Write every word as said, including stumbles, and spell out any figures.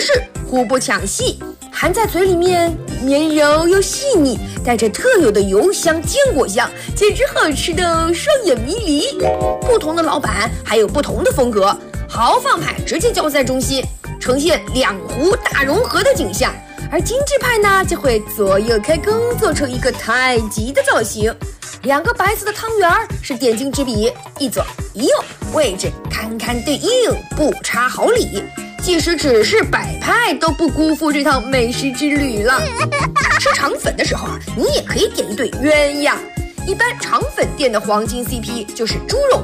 是互不抢戏，含在嘴里面绵柔又细腻，带着特有的油香坚果香，简直好吃的双眼迷离。不同的老板还有不同的风格，豪放派直接浇在中心，呈现两湖大融合的景象，而精致派呢就会左右开弓，做出一个太极的造型。两个白色的汤圆是点睛之笔，一左一右，位置堪堪对应，不差毫厘。即使只是摆拍，都不辜负这趟美食之旅了。吃肠粉的时候啊，你也可以点一对鸳鸯。一般肠粉店的黄金 C P 就是猪肉